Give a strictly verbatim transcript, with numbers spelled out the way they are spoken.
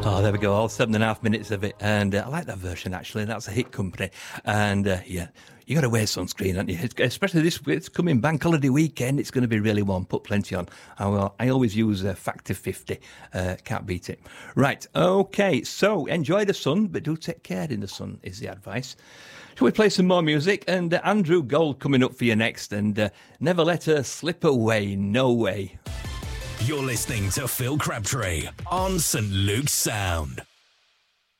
Oh, there we go, all seven and a half minutes of it. And uh, I like that version, actually. That's a Hit Company. And, uh, yeah, you got to wear sunscreen, haven't you? Especially this it's coming bank holiday weekend. It's going to be really warm. Put plenty on. I, will, I always use uh, Factor fifty. Uh, can't beat it. Right, okay. So, enjoy the sun, but do take care in the sun, is the advice. Shall we play some more music? And uh, Andrew Gold coming up for you next. And uh, Never Let Her Slip Away. No way. You're listening to Phil Crabtree on Saint Luke's Sound.